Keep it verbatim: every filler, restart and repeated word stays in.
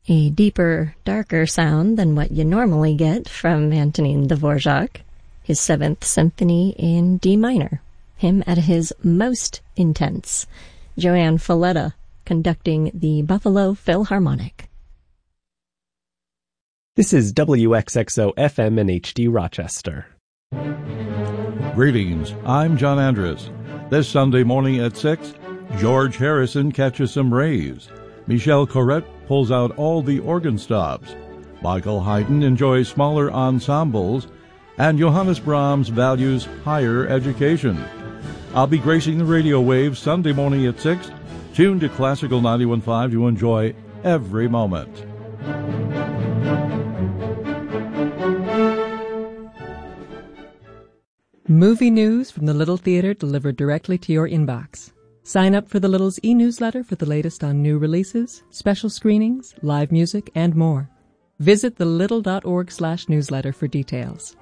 A deeper, darker sound than what you normally get from Antonin Dvorak, his Seventh Symphony in D minor, him at his most intense. Joanne Falletta conducting the Buffalo Philharmonic. This is W X X O F M and H D Rochester. Greetings, I'm John Andrus. This Sunday morning at six, George Harrison catches some rays. Michel Corrette pulls out all the organ stops. Michael Haydn enjoys smaller ensembles. And Johannes Brahms values higher education. I'll be gracing the radio waves Sunday morning at six, tuned to Classical ninety-one point five to enjoy every moment. Movie news from the Little Theater delivered directly to your inbox. Sign up for the Little's e-newsletter for the latest on new releases, special screenings, live music, and more. Visit the little dot org slash newsletter for details.